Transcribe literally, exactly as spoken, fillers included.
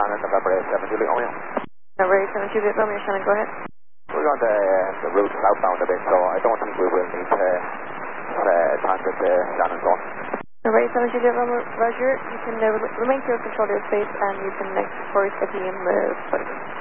Shannon, November seven Juliet Romeo. November seven Juliet Romeo, Shannon, go ahead. We're on the, the route southbound a bit, so I don't think we will need to uh, transit the Shannon zone. November seven Juliet Romeo, Roger. You can uh, remain to control your space and you can next forward at the M uh,